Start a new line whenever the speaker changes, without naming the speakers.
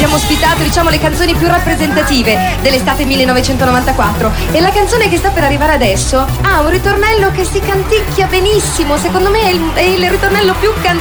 abbiamo ospitato, diciamo, le canzoni più rappresentative dell'estate 1994. E la canzone che sta per arrivare adesso ha un ritornello che si canticchia benissimo. Secondo me è il ritornello più canticchiato